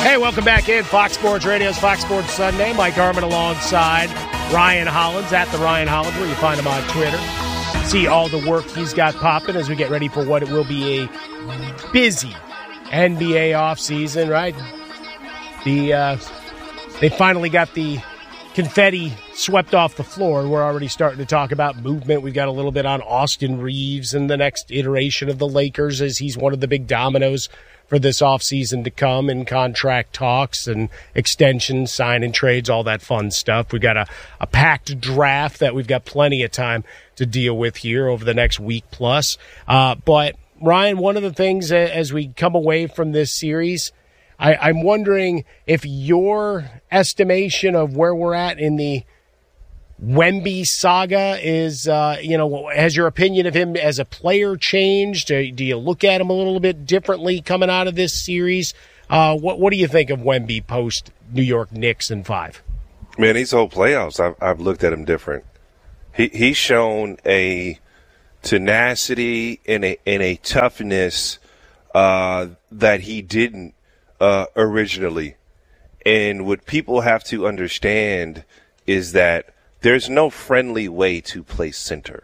Hey, welcome back in. Fox Sports Radio's Fox Sports Sunday. Mike Harmon alongside Ryan Hollins at the Ryan Hollins, where you find him on Twitter. See all the work he's got popping as we get ready for what it will be a busy NBA offseason, right? They finally got the confetti swept off the floor, and we're already starting to talk about movement. We've got a little bit on Austin Reeves and the next iteration of the Lakers, as he's one of the big dominoes for this offseason to come in contract talks and extensions, sign and trades, all that fun stuff. We've got a packed draft that we've got plenty of time to deal with here over the next week plus. But, Ryan, one of the things as we come away from this series, I'm wondering if your estimation of where we're at in the Wemby saga is, has your opinion of him as a player changed? Do you look at him a little bit differently coming out of this series? What do you think of Wemby post New York Knicks in 5? Man, these whole playoffs, I've looked at him different. He's shown a tenacity and a toughness that he didn't originally. And what people have to understand is that there's no friendly way to play center.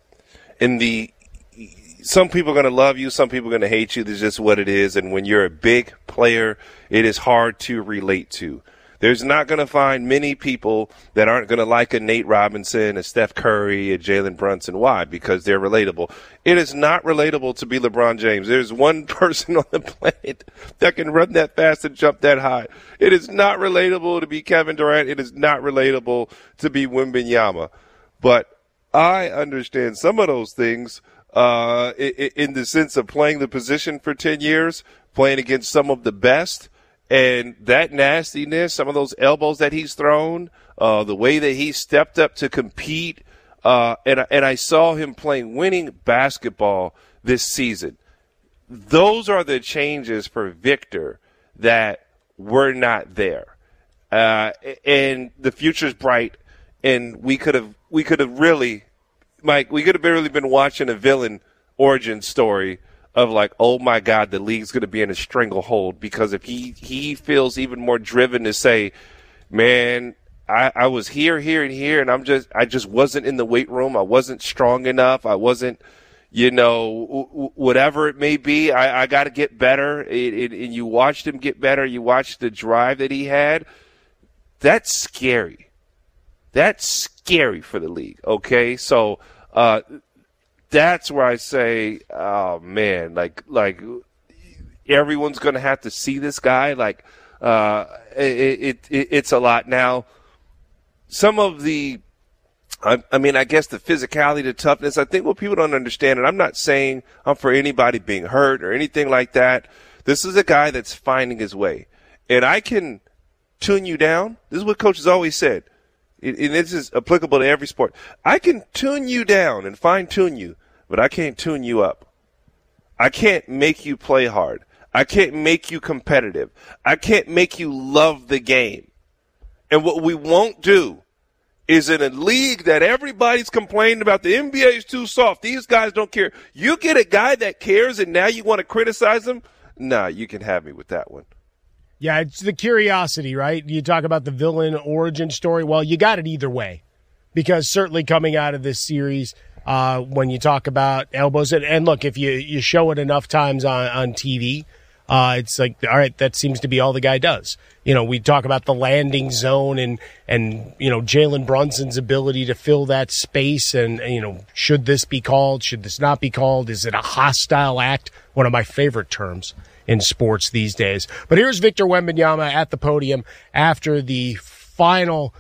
Some people are going to love you, some people are going to hate you. That's just what it is. And when you're a big player, it is hard to relate to. There's not going to find many people that aren't going to like a Nate Robinson, a Steph Curry, a Jalen Brunson. Why? Because they're relatable. It is not relatable to be LeBron James. There's one person on the planet that can run that fast and jump that high. It is not relatable to be Kevin Durant. It is not relatable to be Wembanyama. But I understand some of those things in the sense of playing the position for 10 years, playing against some of the best. And that nastiness, some of those elbows that he's thrown, the way that he stepped up to compete, and I saw him playing winning basketball this season. Those are the changes for Victor that were not there. And the future's bright, and we could have really, Mike, we could have really been watching a villain origin story of like, oh my God, the league's going to be in a stranglehold, because if he feels even more driven to say, man, I was here, and here, and I just wasn't in the weight room. I wasn't strong enough. I wasn't, whatever it may be. I got to get better. And you watched him get better. You watched the drive that he had. That's scary. That's scary for the league. Okay. So, that's where I say, oh man, like everyone's going to have to see this guy. Like, it's a lot. Now, some of the, I guess the physicality, the toughness, I think what people don't understand, and I'm not saying I'm for anybody being hurt or anything like that. This is a guy that's finding his way. And I can tune you down. This is what coaches always said. And this is applicable to every sport. I can tune you down and fine-tune you, but I can't tune you up. I can't make you play hard. I can't make you competitive. I can't make you love the game. And what we won't do is in a league that everybody's complaining about, the NBA is too soft. These guys don't care. You get a guy that cares and now you want to criticize him? Nah, you can have me with that one. Yeah, it's the curiosity, right? You talk about the villain origin story. Well, you got it either way, because certainly coming out of this series, when you talk about elbows, and look, if you show it enough times on TV, it's like, all right, that seems to be all the guy does. We talk about the landing zone and Jalen Brunson's ability to fill that space, and should this be called? Should this not be called? Is it a hostile act? One of my favorite terms in sports these days. But here's Victor Wembanyama at the podium after the final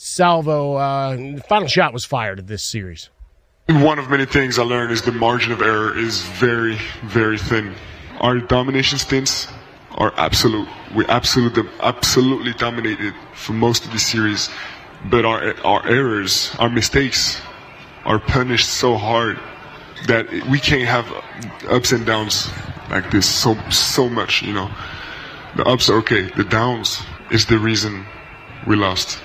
final shot was fired of this series. One of many things I learned is the margin of error is very, very thin. Our domination stints are absolute. We absolutely dominated for most of the series, but our errors, our mistakes are punished so hard that we can't have ups and downs like this so much, The ups are okay. The downs is the reason we lost.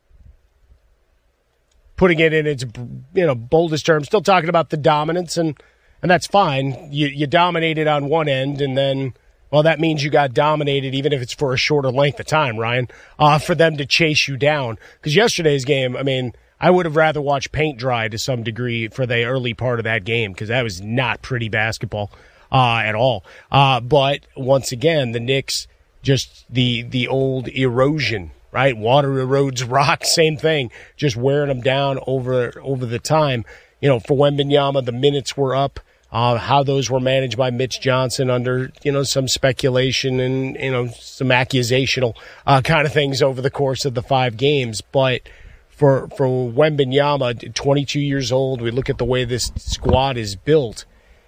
Putting it in its boldest terms, still talking about the dominance, and that's fine. You dominated on one end, and then well, that means you got dominated, even if it's for a shorter length of time, Ryan, for them to chase you down. Because yesterday's game, I mean, I would have rather watched paint dry to some degree for the early part of that game, because that was not pretty basketball at all. But once again, the Knicks, just the old erosion, right? Water erodes rock, same thing, just wearing them down over the time. You know, for Wembanyama, the minutes were up. How those were managed by Mitch Johnson under, some speculation and, some accusational kind of things over the course of the 5 games. But for Wembanyama, 22 years old, we look at the way this squad is built,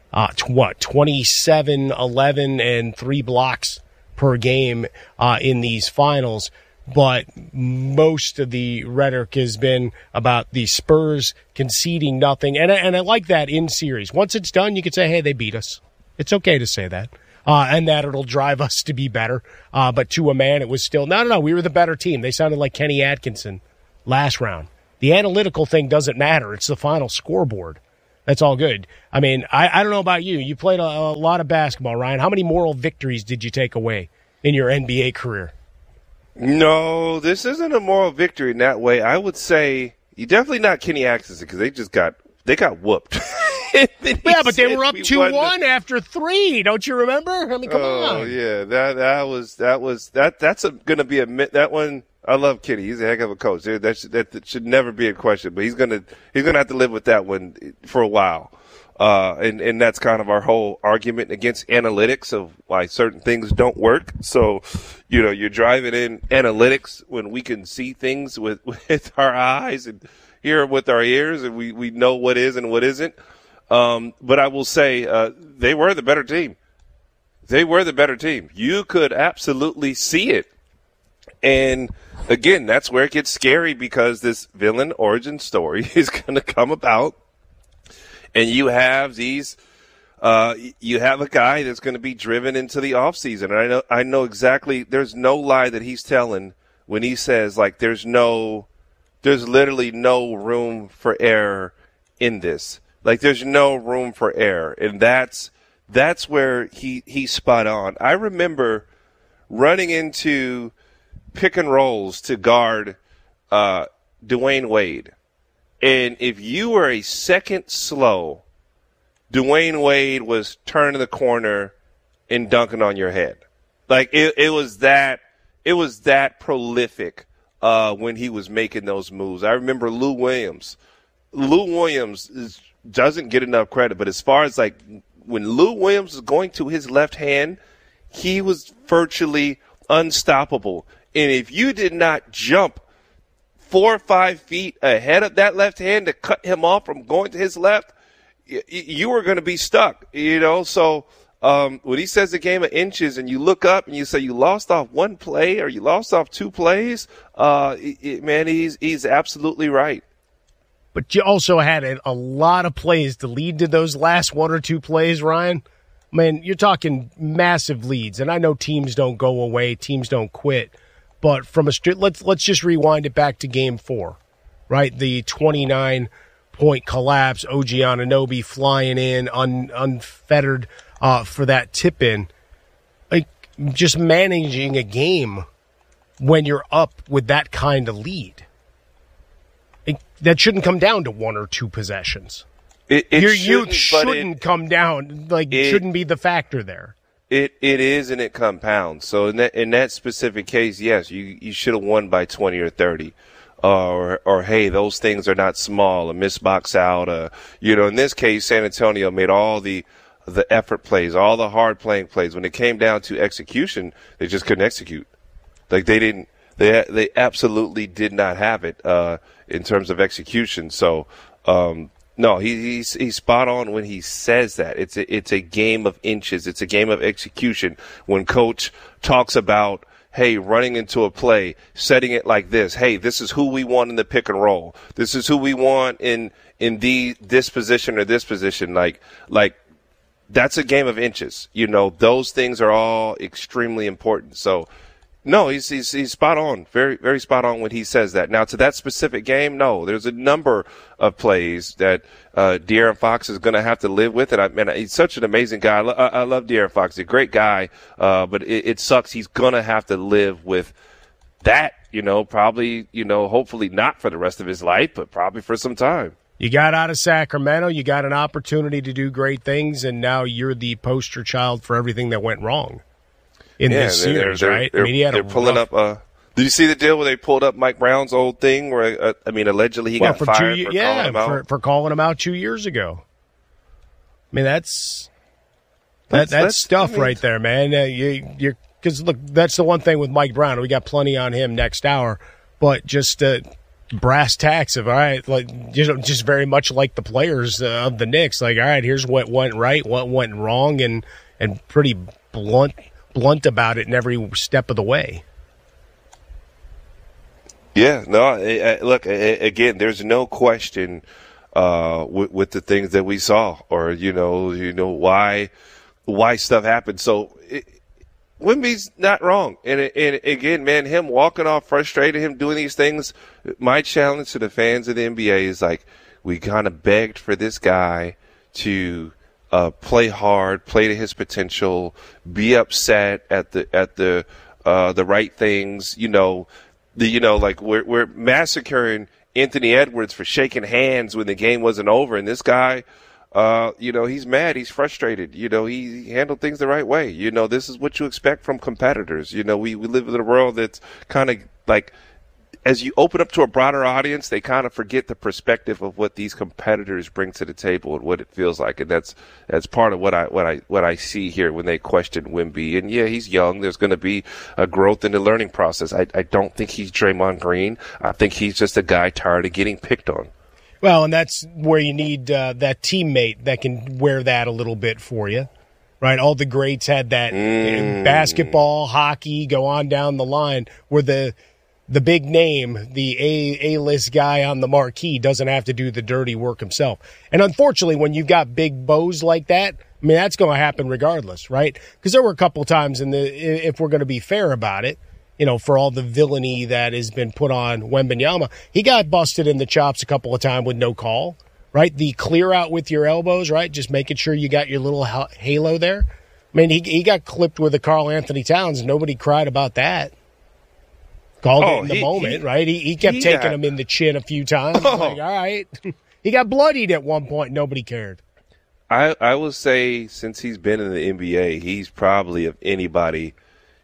27, 11, and 3 blocks per game in these finals. But most of the rhetoric has been about the Spurs conceding nothing. And I like that in series. Once it's done, you can say, hey, they beat us. It's okay to say that. And that it'll drive us to be better. But to a man, it was still, no, we were the better team. They sounded like Kenny Atkinson last round. The analytical thing doesn't matter. It's the final scoreboard. That's all good. I mean, I don't know about you. You played a lot of basketball, Ryan. How many moral victories did you take away in your NBA career? No, this isn't a moral victory in that way. I would say you definitely not Kenny Atkinson, because they got whooped. Yeah, but they were up 2-1 after 3. Don't you remember? I mean, come on. Oh yeah, that's going to be that one. I love Kenny. He's a heck of a coach. That should never be a question. But he's gonna have to live with that one for a while. And that's kind of our whole argument against analytics of why certain things don't work. So, you're driving in analytics when we can see things with our eyes and hear with our ears, and we know what is and what isn't. But I will say, they were the better team. They were the better team. You could absolutely see it. And again, that's where it gets scary, because this villain origin story is going to come about. And you have these, you have a guy that's going to be driven into the offseason. And I know exactly, there's no lie that he's telling when he says, like, there's literally no room for error in this. Like, there's no room for error. And that's where he's spot on. I remember running into pick and rolls to guard, Dwayne Wade. And if you were a second slow, Dwayne Wade was turning the corner and dunking on your head. Like, it was that prolific when he was making those moves. I remember Lou Williams. Lou Williams doesn't get enough credit, but as far as, like, when Lou Williams was going to his left hand, he was virtually unstoppable. And if you did not jump 4 or 5 feet ahead of that left hand to cut him off from going to his left, you were going to be stuck, So when he says a game of inches and you look up and you say you lost off 1 play or you lost off 2 plays, man, he's absolutely right. But you also had a lot of plays to lead to those last 1 or 2 plays, Ryan. I mean, you're talking massive leads, and I know teams don't go away, teams don't quit. But from let's just rewind it back to Game 4, right? The 29-point collapse, OG Anunoby flying in unfettered for that tip-in. Like, just managing a game when you're up with that kind of lead. That shouldn't come down to 1 or 2 possessions. Your youth shouldn't come down. It shouldn't be the factor there. It is, and it compounds. So in that specific case, yes, you should have won by 20 or 30. Or hey, those things are not small. A missed box out. In this case, San Antonio made all the effort plays, all the hard playing plays. When it came down to execution, they just couldn't execute. Like, they didn't. They absolutely did not have it in terms of execution. So. No, he's spot on when he says that. It's a game of inches. It's a game of execution. When coach talks about, hey, running into a play, setting it like this. Hey, this is who we want in the pick and roll. This is who we want in this position or this position. Like that's a game of inches. Those things are all extremely important. So No, he's spot on. Very, very spot on when he says that. Now, to that specific game, no, there's a number of plays that De'Aaron Fox is going to have to live with. And he's such an amazing guy. I love De'Aaron Fox. He's a great guy, but it sucks. He's going to have to live with that, probably, hopefully not for the rest of his life, but probably for some time. You got out of Sacramento, you got an opportunity to do great things, and now you're the poster child for everything that went wrong in this series, right? They're pulling up. Did you see the deal where they pulled up Mike Brown's old thing? Where allegedly he got fired for calling him out. For calling him out 2 years ago. I mean, that's stuff right there, man. Because look, that's the one thing with Mike Brown. We got plenty on him next hour, but just brass tacks of, all right, like just very much like the players of the Knicks. Like, all right, here's what went right, what went wrong, and pretty blunt about it in every step of the way. Yeah, no, look, again, there's no question with the things that we saw, or why stuff happened. So Wemby's not wrong, and again, man, him walking off frustrated, him doing these things. My challenge to the fans of the NBA is like, we kind of begged for this guy to play hard, play to his potential, be upset at the right things. Like we're massacring Anthony Edwards for shaking hands when the game wasn't over, and this guy, he's mad, he's frustrated. He handled things the right way. This is what you expect from competitors. We live in a world that's kind of like, as you open up to a broader audience, they kind of forget the perspective of what these competitors bring to the table and what it feels like, and that's part of what I see here when they question Wemby. And yeah, he's young. There's going to be a growth in the learning process. I don't think he's Draymond Green. I think he's just a guy tired of getting picked on. Well, and that's where you need that teammate that can wear that a little bit for you, right? All the greats had that in basketball, hockey, go on down the line, where the big name, the A-list guy on the marquee doesn't have to do the dirty work himself. And unfortunately, when you've got big bows like that, I mean, that's going to happen regardless, right? Because there were a couple times if we're going to be fair about it, for all the villainy that has been put on Wembanyama, he got busted in the chops a couple of times with no call, right? The clear out with your elbows, right? Just making sure you got your little halo there. I mean, he got clipped with a Karl Anthony Towns. Nobody cried about that. Called it in the moment, right? He kept taking him in the chin a few times. Like, all right. He got bloodied at one point. Nobody cared. I will say, since he's been in the NBA, he's probably, of anybody,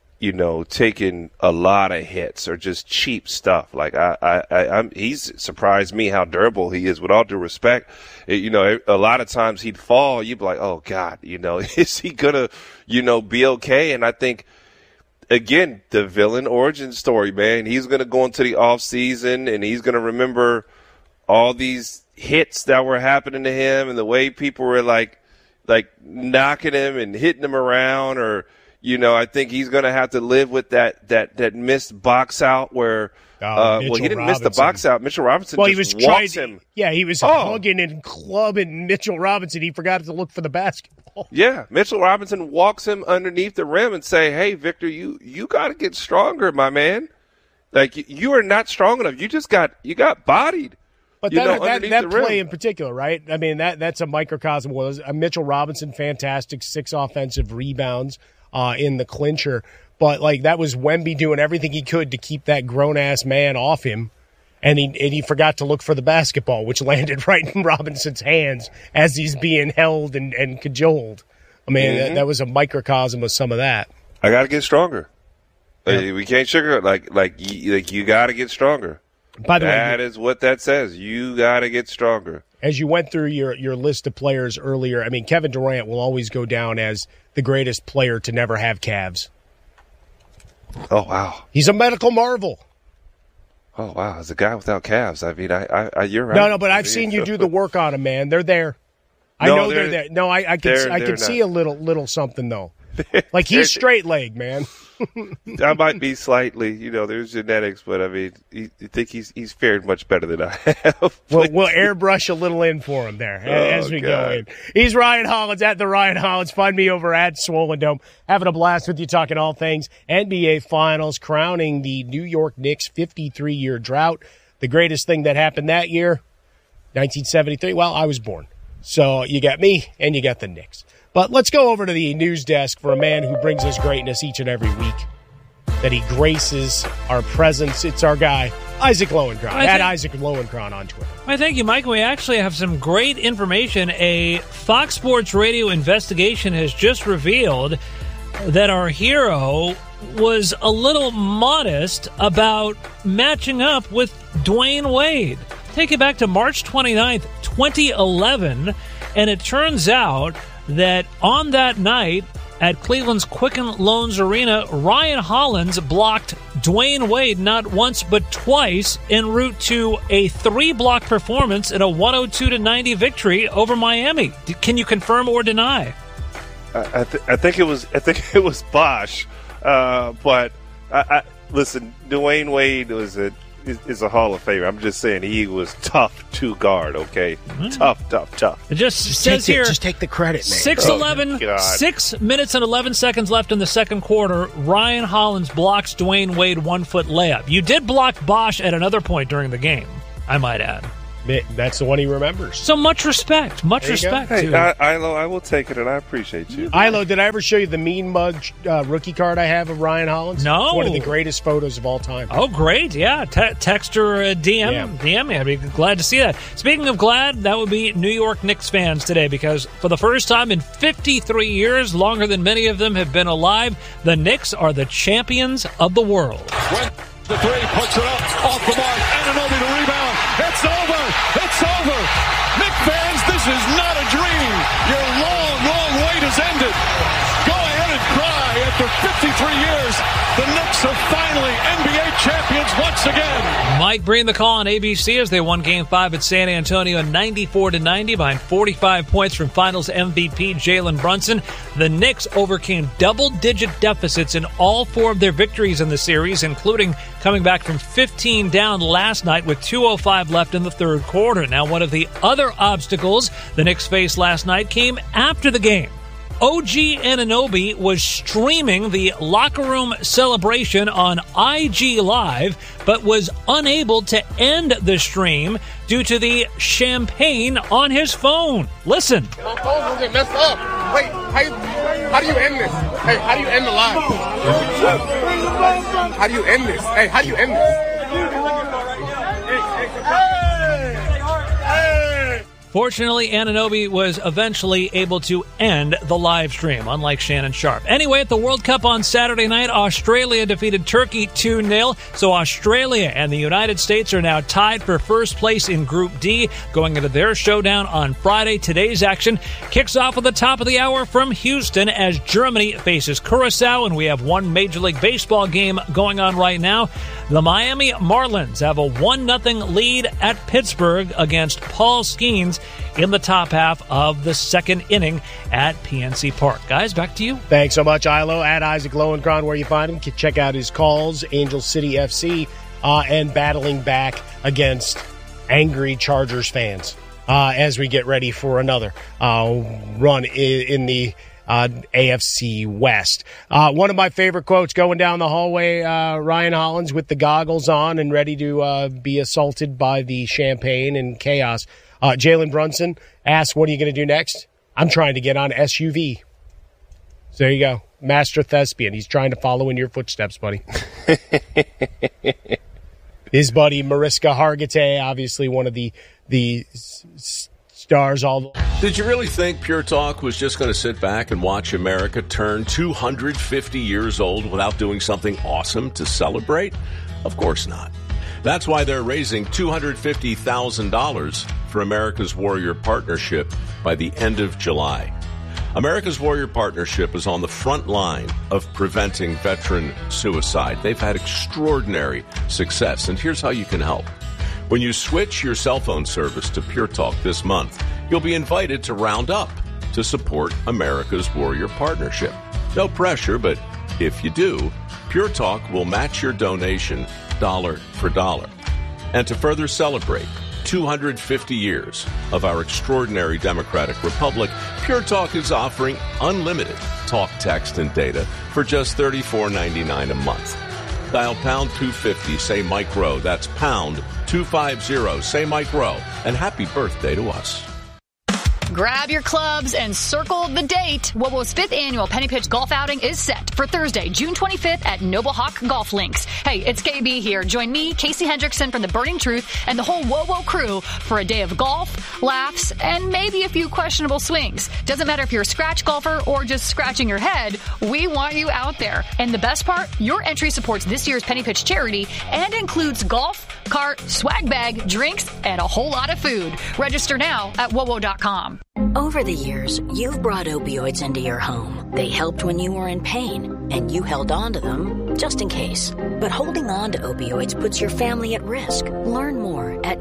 taking a lot of hits or just cheap stuff. Like he's surprised me how durable he is. With all due respect, a lot of times he'd fall. You'd be like, oh God, is he gonna, be okay? And I think, again, the villain origin story, man. He's gonna go into the off season and he's gonna remember all these hits that were happening to him and the way people were like knocking him and hitting him around, or. I think he's going to have to live with that missed box out where he didn't miss the box out. Mitchell Robinson walks him. Yeah, he was hugging and clubbing Mitchell Robinson. He forgot to look for the basketball. Yeah, Mitchell Robinson walks him underneath the rim and say, hey, Victor, you got to get stronger, my man. Like, you are not strong enough. You got bodied. But that play in particular, right? I mean, that's a microcosm. Was Mitchell Robinson, fantastic, 6 offensive rebounds in the clincher. But, that was Wemby doing everything he could to keep that grown-ass man off him, and he forgot to look for the basketball, which landed right in Robinson's hands as he's being held and cajoled. I mean, that was a microcosm of some of that. I got to get stronger. Yeah. We can't sugar it. You got to get stronger. By the way, that is what that says. You got to get stronger. As you went through your list of players earlier, I mean, Kevin Durant will always go down as the greatest player to never have calves. Oh, wow. He's a medical marvel. Oh, wow. As a guy without calves, I mean, you're right. No, but I've seen you do the work on them, man. They're there. I know they're there. No, I can see a little something, though. Like he's straight leg, man. I might be slightly, there's genetics, but I mean, I think he's fared much better than I have. We'll airbrush a little in for him there as we go in. He's Ryan Hollins at the Ryan Hollins. Find me over at Swollen Dome. Having a blast with you, talking all things NBA Finals, crowning the New York Knicks 53-year drought. The greatest thing that happened that year, 1973. Well, I was born. So you got me and you got the Knicks. But let's go over to the news desk for a man who brings us greatness each and every week, that he graces our presence. It's our guy, Isaac Lowenkron, at Isaac Lowenkron on Twitter. Well, thank you, Mike. We actually have some great information. A Fox Sports Radio investigation has just revealed that our hero was a little modest about matching up with Dwayne Wade. Take it back to March 29th, 2011, and it turns out that on that night at Cleveland's Quicken Loans Arena, Ryan Hollins blocked Dwayne Wade not once but twice en route to a 3-block performance in a 102-90 victory over Miami. Can you confirm or deny? I think it was Bosch, but I listen. Dwayne Wade is a Hall of Famer. I'm just saying he was tough to guard, okay? Mm-hmm. Tough. It just says here, just take the credit, man. 6:11, 6 minutes and 11 seconds left in the second quarter. Ryan Hollins blocks Dwayne Wade 1-foot layup. You did block Bosch at another point during the game, I might add. That's the one he remembers. So much respect. Hey, Ilo, I will take it, and I appreciate you. Ilo, did I ever show you the Mean Mug rookie card I have of Ryan Hollins? No. It's one of the greatest photos of all time. Oh, great. Yeah. Text or DM me. I'd be glad to see that. Speaking of glad, that would be New York Knicks fans today, because for the first time in 53 years, longer than many of them have been alive, the Knicks are the champions of the world. When the three puts it up, off the mark, Anunoby the rebound. It's over. Knicks fans, this is not a dream. Your long wait has ended. Go ahead and cry. After 53 years, the Knicks are finally NBA champions once again. Mike Breen the call on ABC as they won Game 5 at San Antonio 94-90 behind 45 points from Finals MVP Jalen Brunson. The Knicks overcame double-digit deficits in all 4 of their victories in the series, including coming back from 15 down last night with 2:05 left in the third quarter. Now, one of the other obstacles the Knicks faced last night came after the game. OG Anunoby was streaming the locker room celebration on IG Live, but was unable to end the stream due to the champagne on his phone. Listen. My phone will get messed up. Wait, how do you end this? Hey, how do you end the live? How do you end this? Hey, how do you end this? Fortunately, Anunoby was eventually able to end the live stream, unlike Shannon Sharpe. Anyway, at the World Cup on Saturday night, Australia defeated Turkey 2-0. So Australia and the United States are now tied for first place in Group D, going into their showdown on Friday. Today's action kicks off at the top of the hour from Houston as Germany faces Curacao, and we have one Major League Baseball game going on right now. The Miami Marlins have a 1-0 lead at Pittsburgh against Paul Skeens in the top half of the second inning at PNC Park. Guys, back to you. Thanks so much, Ilo. At Isaac Lowenkron, where you find him. Check out his calls, Angel City FC, and battling back against angry Chargers fans as we get ready for another run in the AFC West. One of my favorite quotes going down the hallway, Ryan Hollins with the goggles on and ready to be assaulted by the champagne and chaos. Jalen Brunson asks, what are you going to do next? I'm trying to get on SUV. So there you go. Master thespian. He's trying to follow in your footsteps, buddy. His buddy Mariska Hargitay, obviously one of the stars. Did you really think Pure Talk was just going to sit back and watch America turn 250 years old without doing something awesome to celebrate? Of course not. That's why they're raising $250,000 for America's Warrior Partnership by the end of July. America's Warrior Partnership is on the front line of preventing veteran suicide. They've had extraordinary success, and here's how you can help. When you switch your cell phone service to Pure Talk this month, you'll be invited to round up to support America's Warrior Partnership. No pressure, but if you do, Pure Talk will match your donation dollar for dollar. And to further celebrate 250 years of our extraordinary democratic republic, Pure Talk is offering unlimited talk, text, and data for just $34.99 a month. Dial pound 250, say Mike Rowe. That's pound 250, say Mike Rowe. And happy birthday to us. Grab your clubs and circle the date. WOWO's 5th annual Penny Pitch Golf Outing is set for Thursday, June 25th at Noble Hawk Golf Links. Hey, it's KB here. Join me, Casey Hendrickson from The Burning Truth, and the whole WOWO crew for a day of golf, laughs, and maybe a few questionable swings. Doesn't matter if you're a scratch golfer or just scratching your head, we want you out there. And the best part, your entry supports this year's Penny Pitch charity and includes golf, cart, swag bag, drinks, and a whole lot of food. Register now at WOWO.com. Over the years, you've brought opioids into your home. They helped when you were in pain, and you held on to them just in case. But holding on to opioids puts your family at risk. Learn more at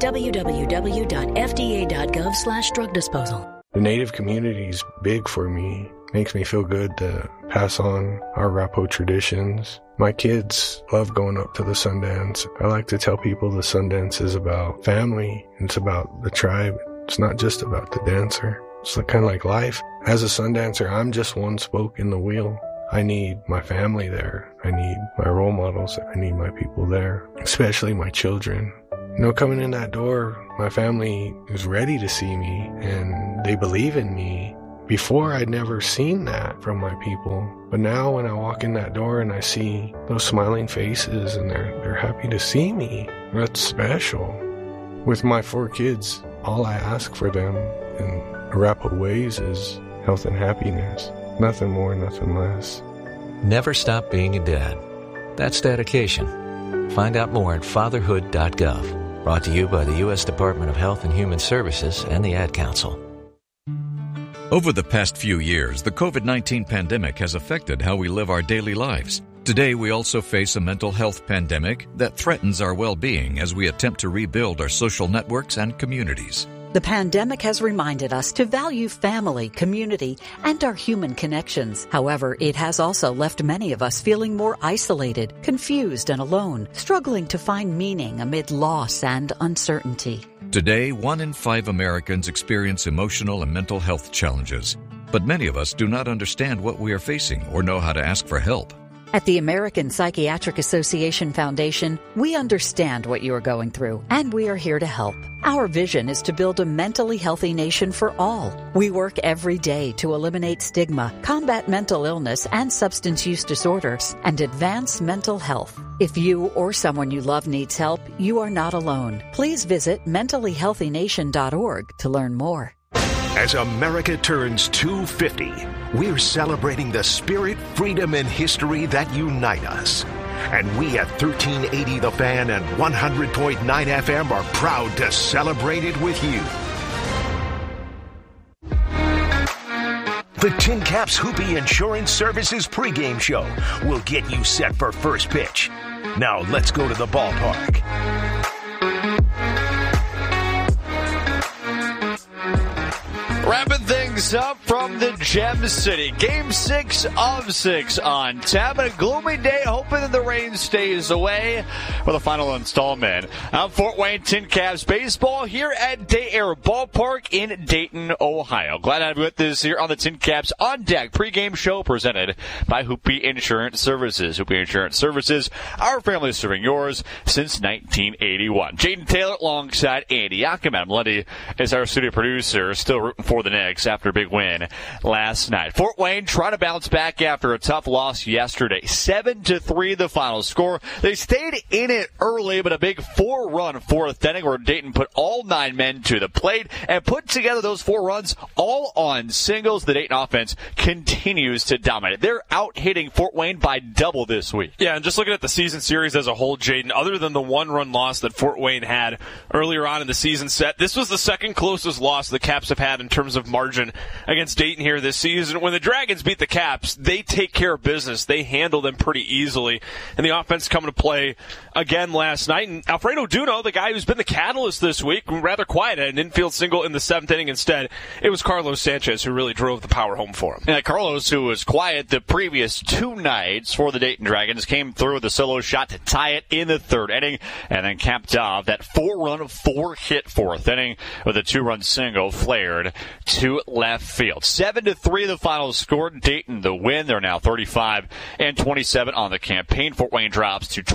www.fda.gov/drug disposal. The Native community is big for me. Makes me feel good to pass on our Arapaho traditions. My kids love going up to the Sundance. I like to tell people the Sundance is about family. It's about the tribe. It's not just about the dancer. It's kind of like life. As a Sundancer, I'm just one spoke in the wheel. I need my family there. I need my role models. I need my people there, especially my children. You know, coming in that door, my family is ready to see me and they believe in me. Before, I'd never seen that from my people. But now when I walk in that door and I see those smiling faces and they're happy to see me, that's special. With my 4 kids, all I ask for them in Arapaho ways is health and happiness. Nothing more, nothing less. Never stop being a dad. That's dedication. Find out more at fatherhood.gov. Brought to you by the U.S. Department of Health and Human Services and the Ad Council. Over the past few years, the COVID-19 pandemic has affected how we live our daily lives. Today, we also face a mental health pandemic that threatens our well-being as we attempt to rebuild our social networks and communities. The pandemic has reminded us to value family, community, and our human connections. However, it has also left many of us feeling more isolated, confused, and alone, struggling to find meaning amid loss and uncertainty. Today, 1 in 5 Americans experience emotional and mental health challenges, but many of us do not understand what we are facing or know how to ask for help. At the American Psychiatric Association Foundation, we understand what you are going through, and we are here to help. Our vision is to build a mentally healthy nation for all. We work every day to eliminate stigma, combat mental illness and substance use disorders, and advance mental health. If you or someone you love needs help, you are not alone. Please visit mentallyhealthynation.org to learn more. As America turns 250, we're celebrating the spirit, freedom, and history that unite us. And we at 1380 The Fan and 100.9 FM are proud to celebrate it with you. The Tin Caps Hoopy Insurance Services pregame show will get you set for first pitch. Now let's go to the ballpark. Wrapping things up from the Gem City. Game 6 of 6 on tap. And a gloomy day, hoping that the rain stays away for the final installment of Fort Wayne Tin Caps baseball here at Day Air Ballpark in Dayton, Ohio. Glad to have you with us here on the Tin Caps On Deck pregame show presented by Hoopy Insurance Services. Hoopy Insurance Services, our family serving yours since 1981. Jaden Taylor alongside Andy Yakim. Adam Lundy is our studio producer, still rooting for the Knicks after a big win last night. Fort Wayne trying to bounce back after a tough loss yesterday. 7-3 the final score. They stayed in it early, but a big 4-run fourth inning where Dayton put all 9 men to the plate and put together those 4 runs all on singles. The Dayton offense continues to dominate. They're out hitting Fort Wayne by double this week. Yeah, and just looking at the season series as a whole, Jaden, other than the 1-run loss that Fort Wayne had earlier on in the season set, this was the second closest loss the Caps have had in terms of margin against Dayton here this season. When the Dragons beat the Caps, they take care of business. They handle them pretty easily. And the offense coming to play again last night. And Alfredo Duno, the guy who's been the catalyst this week, rather quiet at an infield single in the 7th inning. Instead, it was Carlos Sanchez who really drove the power home for him. Yeah, Carlos, who was quiet the previous 2 nights for the Dayton Dragons, came through with a solo shot to tie it in the 3rd inning, and then capped off that 4-run, 4-hit 4th inning with a 2-run single flared to left field. 7-3 the final score. Dayton the win. They're now 35-27 on the campaign. Fort Wayne drops to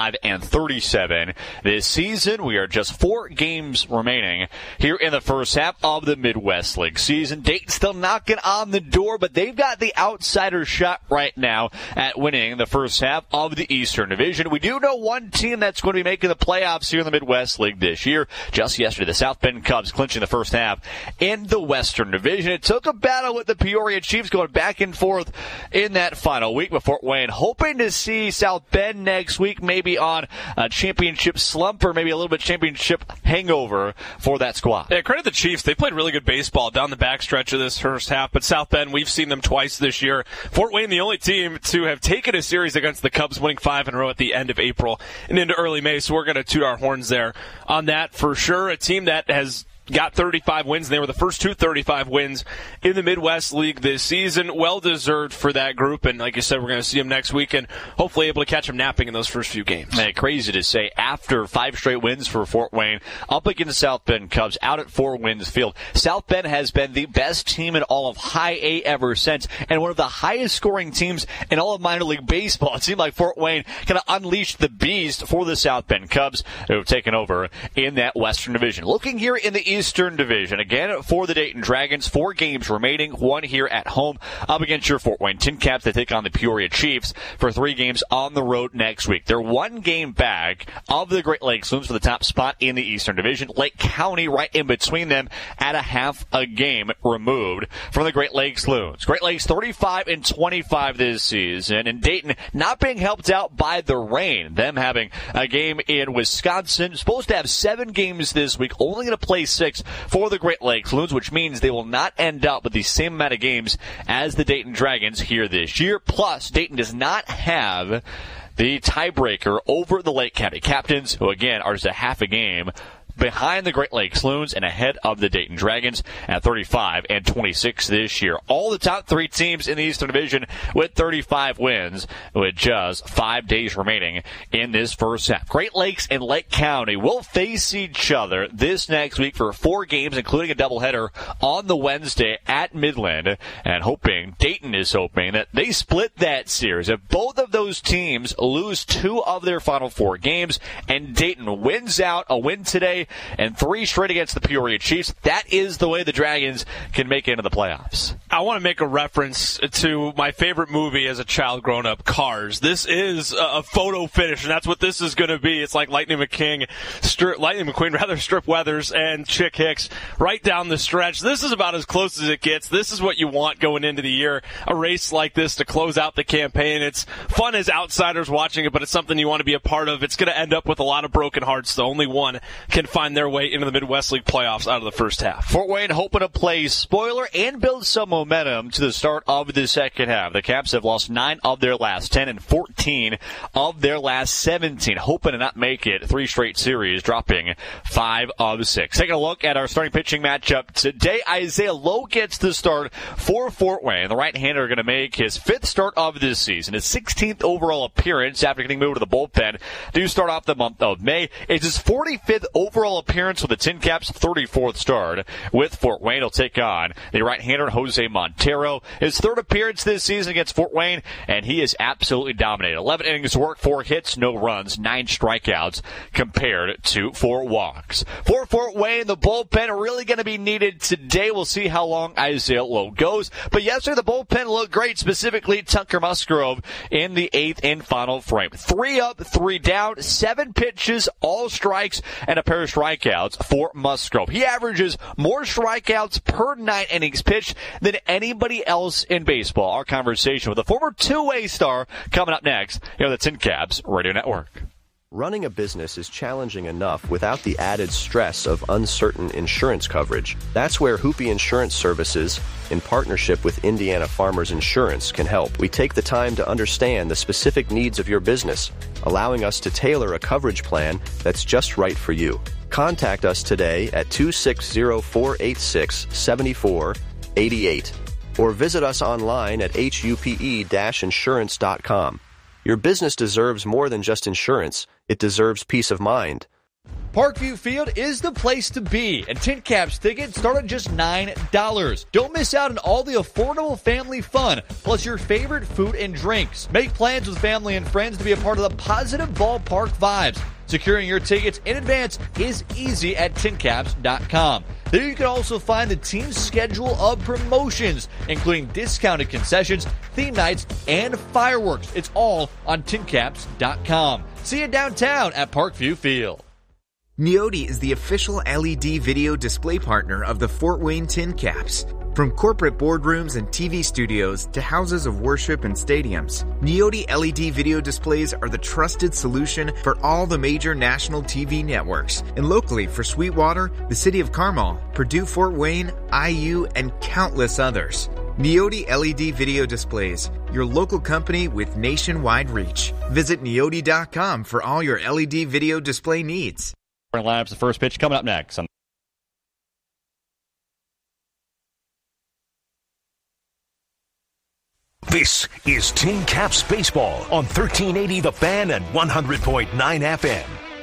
25-37 this season. We are just 4 games remaining here in the first half of the Midwest League season. Dayton still knocking on the door, but they've got the outsider shot right now at winning the first half of the Eastern Division. We do know one team that's going to be making the playoffs here in the Midwest League this year. Just yesterday, the South Bend Cubs clinching the first half in the Western Division. It took a battle with the Peoria Chiefs going back and forth in that final week, but Fort Wayne hoping to see South Bend next week, maybe on a championship slump or maybe a little bit championship hangover for that squad. Yeah, credit the Chiefs. They played really good baseball down the backstretch of this first half, but South Bend, we've seen them twice this year. Fort Wayne, the only team to have taken a series against the Cubs, winning 5 in a row at the end of April and into early May, so we're going to toot our horns there on that for sure. A team that has got 35 wins, and they were the first 2 35 wins in the Midwest League this season. Well-deserved for that group, and like I said, we're going to see them next week, and hopefully able to catch them napping in those first few games. Man, crazy to say, after 5 straight wins for Fort Wayne, up against the South Bend Cubs, out at 4 Wins Field. South Bend has been the best team in all of High A ever since, and one of the highest-scoring teams in all of minor league baseball. It seemed like Fort Wayne kind of unleashed the beast for the South Bend Cubs, who have taken over in that Western Division. Looking here in the Eastern Division, again, for the Dayton Dragons, 4 games remaining, 1 here at home, up against your Fort Wayne Tin Caps. They take on the Peoria Chiefs for 3 games on the road next week. They're 1 game back of the Great Lakes Loons for the top spot in the Eastern Division. Lake County right in between them at a half a game removed from the Great Lakes Loons. Great Lakes 35-25 this season, and Dayton not being helped out by the rain. Them having a game in Wisconsin, supposed to have 7 games this week, only going to play 6 for the Great Lakes Loons, which means they will not end up with the same amount of games as the Dayton Dragons here this year. Plus, Dayton does not have the tiebreaker over the Lake County Captains, who again are just a half a game behind the Great Lakes Loons and ahead of the Dayton Dragons at 35-26 this year. All the top 3 teams in the Eastern Division with 35 wins with just 5 days remaining in this first half. Great Lakes and Lake County will face each other this next week for 4 games, including a doubleheader on the Wednesday at Midland, and Dayton is hoping that they split that series. If both of those teams lose 2 of their final 4 games and Dayton wins out, a win today and 3 straight against the Peoria Chiefs, that is the way the Dragons can make it into the playoffs. I want to make a reference to my favorite movie as a child growing up, Cars. This is a photo finish, and that's what this is going to be. It's like Lightning McQueen, Strip Weathers, and Chick Hicks right down the stretch. This is about as close as it gets. This is what you want going into the year, a race like this to close out the campaign. It's fun as outsiders watching it, but it's something you want to be a part of. It's going to end up with a lot of broken hearts, so only one can find their way into the Midwest League playoffs out of the first half. Fort Wayne hoping to play spoiler and build some momentum to the start of the second half. The Caps have lost 9 of their last 10 and 14 of their last 17, hoping to not make it 3 straight series, dropping 5 of 6. Taking a look at our starting pitching matchup today, Isaiah Lowe gets the start for Fort Wayne. The right-hander going to make his 5th start of this season, his 16th overall appearance after getting moved to the bullpen to start off the month of May. It's his 45th overall appearance with the Tin Caps, 34th start with Fort Wayne. He'll take on the right-hander Jose Montero. His 3rd appearance this season against Fort Wayne, and he is absolutely dominated. 11 innings work, 4 hits, no runs, 9 strikeouts compared to 4 walks. For Fort Wayne, the bullpen really going to be needed today. We'll see how long Isaiah Lowe goes. But yesterday, the bullpen looked great, specifically Tucker Musgrove in the 8th and final frame. 3 up, 3 down, 7 pitches, all strikes, and a pair of strikeouts for Musgrove. He averages more strikeouts per 9 innings pitched than anybody else in baseball. Our conversation with a former two-way star coming up next here on the Tin Caps Radio Network. Running a business is challenging enough without the added stress of uncertain insurance coverage. That's where Hoopy Insurance Services, in partnership with Indiana Farmers Insurance, can help. We take the time to understand the specific needs of your business, allowing us to tailor a coverage plan that's just right for you. Contact us today at 260-486-7488 or visit us online at hupe-insurance.com. Your business deserves more than just insurance. It deserves peace of mind. Parkview Field is the place to be, and Tin Caps tickets start at just $9. Don't miss out on all the affordable family fun, plus your favorite food and drinks. Make plans with family and friends to be a part of the positive ballpark vibes. Securing your tickets in advance is easy at tincaps.com. There you can also find the team's schedule of promotions, including discounted concessions, theme nights, and fireworks. It's all on tincaps.com. See you downtown at Parkview Field. Neoti is the official LED video display partner of the Fort Wayne Tin Caps. From corporate boardrooms and TV studios to houses of worship and stadiums, Neoti LED video displays are the trusted solution for all the major national TV networks, and locally for Sweetwater, the City of Carmel, Purdue Fort Wayne, IU, and countless others. Neoti LED Video Displays, your local company with nationwide reach. Visit Neoti.com for all your LED video display needs. Lineups, the first pitch coming up next. This is Tin Caps Baseball on 1380 The Fan and 100.9 FM.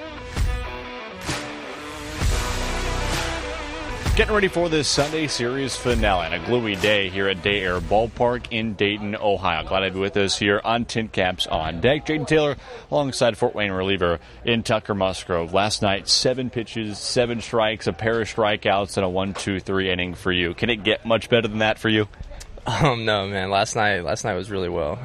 Getting ready for this Sunday series finale on a gloomy day here at Day Air Ballpark in Dayton, Ohio. Glad to be with us here on Tin Caps on Deck. Jaden Taylor alongside Fort Wayne reliever in Tucker Musgrove. Last night, 7 pitches, 7 strikes, a pair of strikeouts, and a 1-2-3 inning for you. Can it get much better than that for you? No, man. Last night was really well.